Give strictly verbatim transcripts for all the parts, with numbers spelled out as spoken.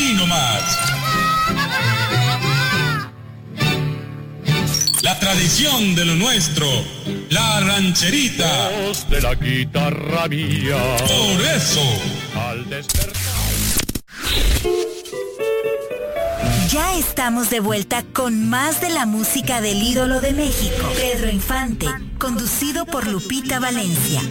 aquí nomás. La tradición de lo nuestro, la rancherita. Voz de la guitarra mía. Por eso. Al despertar. Ya estamos de vuelta con más de la música del ídolo de México, Pedro Infante, conducido por Lupita Valencia.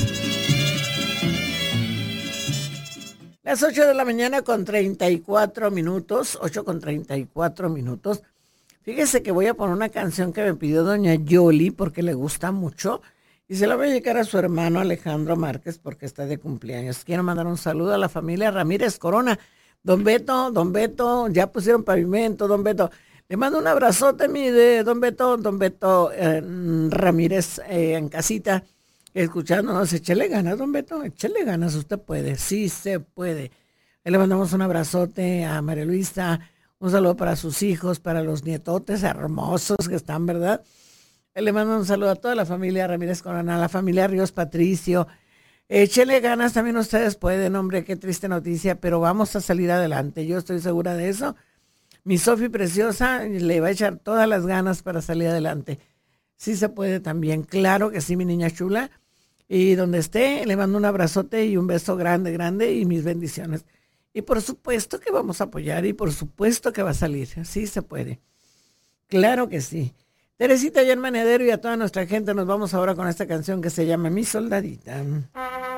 Las ocho de la mañana con treinta y cuatro minutos, ocho con treinta y cuatro minutos. Fíjese que voy a poner una canción que me pidió doña Yoli porque le gusta mucho y se la voy a dedicar a su hermano Alejandro Márquez porque está de cumpleaños. Quiero mandar un saludo a la familia Ramírez Corona. Don Beto, don Beto, ya pusieron pavimento, don Beto. Le mando un abrazote, mi de don Beto, don Beto eh, Ramírez eh, en casita, escuchándonos. Échele ganas, don Beto, échele ganas, usted puede, sí se puede. Le mandamos un abrazote a María Luisa, un saludo para sus hijos, para los nietotes hermosos que están, ¿verdad? Le mando un saludo a toda la familia Ramírez Corona, a la familia Ríos Patricio. Échele ganas, también ustedes pueden, hombre, qué triste noticia, pero vamos a salir adelante, yo estoy segura de eso. Mi Sofi preciosa le va a echar todas las ganas para salir adelante. Sí se puede también, claro que sí, mi niña chula. Y donde esté, le mando un abrazote y un beso grande, grande y mis bendiciones. Y por supuesto que vamos a apoyar y por supuesto que va a salir, sí se puede. Claro que sí. Teresita y el Manedero y a toda nuestra gente nos vamos ahora con esta canción que se llama Mi Soldadita.